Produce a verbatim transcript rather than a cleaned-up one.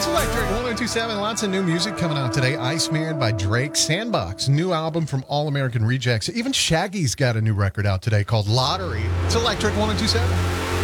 It's Electric one oh two point seven. Lots of new music coming out today. Ice Mirrored by Drake. Sandbox, new album from All American Rejects. Even Shaggy's got a new record out today called Lottery. It's Electric one oh two point seven.